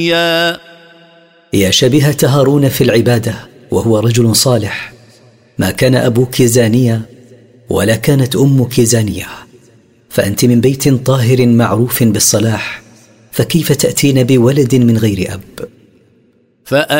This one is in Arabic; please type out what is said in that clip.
يا شبيهة هارون في العبادة وهو رجل صالح، ما كان أبوك زانيا ولا كانت أمك زانية، فأنت من بيت طاهر معروف بالصلاح، فكيف تأتين بولد من غير أب؟